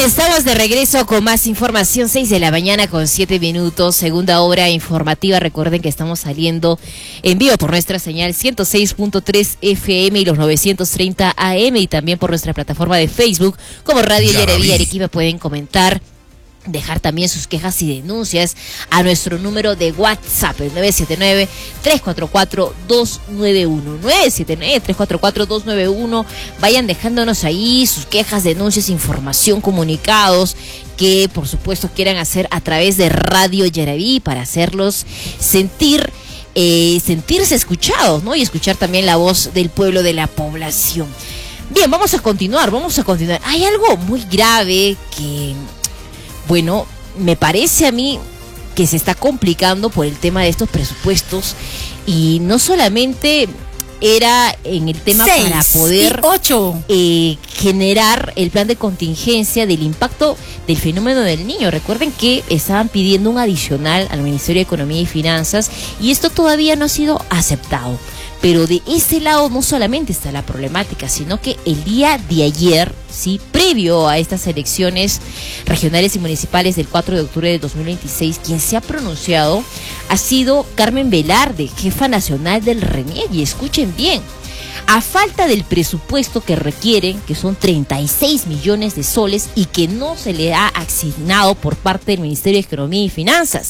Estamos de regreso con más información, 6 de la mañana con 7 minutos, segunda hora informativa. Recuerden que estamos saliendo en vivo por nuestra señal 106.3 FM y los 930 AM y también por nuestra plataforma de Facebook como Radio Yaraví Arequipa. Pueden comentar, dejar también sus quejas y denuncias a nuestro número de WhatsApp, el 979-344-291, 979-344-291. Vayan dejándonos ahí sus quejas, denuncias, información, comunicados que por supuesto quieran hacer a través de Radio Yaraví para hacerlos sentirse escuchados, ¿no? Y escuchar también la voz del pueblo, de la población. Bien, vamos a continuar. Hay algo muy grave que, bueno, me parece a mí que se está complicando por el tema de estos presupuestos, y no solamente era en el tema para poder generar el plan de contingencia del impacto del fenómeno del Niño. Recuerden que estaban pidiendo un adicional al Ministerio de Economía y Finanzas y esto todavía no ha sido aceptado. Pero de ese lado no solamente está la problemática, sino que el día de ayer, sí, previo a estas elecciones regionales y municipales del 4 de octubre de 2026, quien se ha pronunciado ha sido Carmen Velarde, jefa nacional del RENIEC. Y escuchen bien, a falta del presupuesto que requieren, que son 36 millones de soles y que no se le ha asignado por parte del Ministerio de Economía y Finanzas,